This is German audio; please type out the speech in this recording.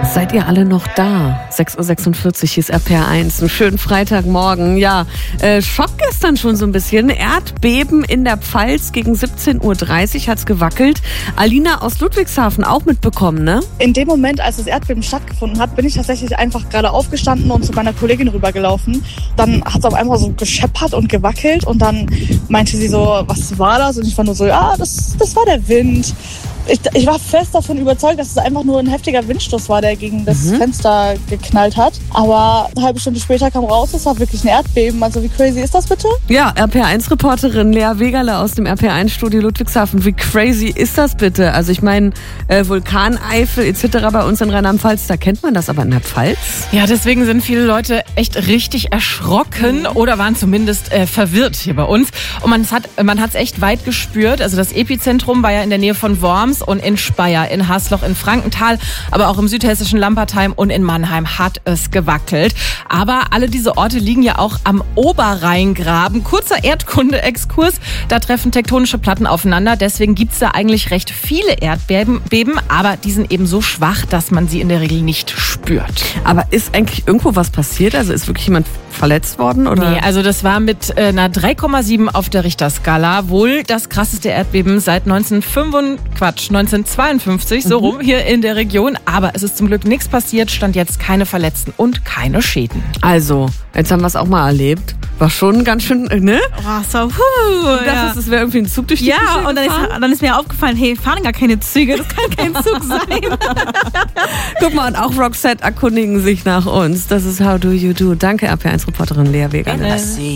Seid ihr alle noch da? 6.46 Uhr, hier ist RPR1. Einen schönen Freitagmorgen. Ja, Schock gestern schon so ein bisschen. Erdbeben in der Pfalz gegen 17.30 Uhr hat's gewackelt. Alina aus Ludwigshafen auch mitbekommen, ne? In dem Moment, als das Erdbeben stattgefunden hat, bin ich tatsächlich einfach gerade aufgestanden und zu meiner Kollegin rübergelaufen. Dann hat es auf einmal so gescheppert und gewackelt und dann meinte sie so, was war das? Und ich war nur so, ja, das war der Wind. Ich war fest davon überzeugt, dass es einfach nur ein heftiger Windstoß war, der gegen das Fenster geknallt hat. Aber eine halbe Stunde später kam raus, es war wirklich ein Erdbeben. Also wie crazy ist das bitte? Ja, RPR1-Reporterin Lea Wegerle aus dem RPR1-Studio Ludwigshafen. Wie crazy ist das bitte? Also ich meine, Vulkaneifel etc. bei uns in Rheinland-Pfalz, da kennt man das, aber in der Pfalz? Ja, deswegen sind viele Leute echt richtig erschrocken oder waren zumindest verwirrt hier bei uns. Und man hat's echt weit gespürt. Also das Epizentrum war ja in der Nähe von Worms und in Speyer, in Hasloch, in Frankenthal, aber auch im südhessischen Lampertheim und in Mannheim hat es gewackelt. Aber alle diese Orte liegen ja auch am Oberrheingraben. Kurzer Erdkunde-Exkurs, da treffen tektonische Platten aufeinander. Deswegen gibt's da eigentlich recht viele Erdbeben, aber die sind eben so schwach, dass man sie in der Regel nicht spürt. Aber ist eigentlich irgendwo was passiert? Also ist wirklich jemand verletzt worden? Oder? Nee, also das war mit einer 3,7 auf der Richterskala wohl das krasseste Erdbeben seit 1952, so rum, hier in der Region. Aber es ist zum Glück nichts passiert, stand jetzt keine Verletzten und keine Schäden. Also, jetzt haben wir es auch mal erlebt. War schon ganz schön, ne? Oh, so, Das wäre irgendwie ein Zug durch die Küche und dann ist mir aufgefallen, hey, fahren gar keine Züge, das kann kein Zug sein. Guck mal, und auch Roxette erkundigen sich nach uns. Das ist How Do You Do. Danke, RPR1-Reporterin Lea Wegerle.